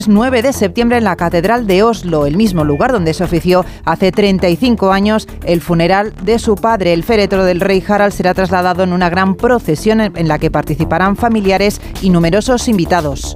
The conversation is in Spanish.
9 de septiembre en la Catedral de Oslo, el mismo lugar donde se ofició hace 35 años el funeral de su padre. El féretro del rey Harald será trasladado en una gran procesión en la que participarán familiares y numerosos invitados.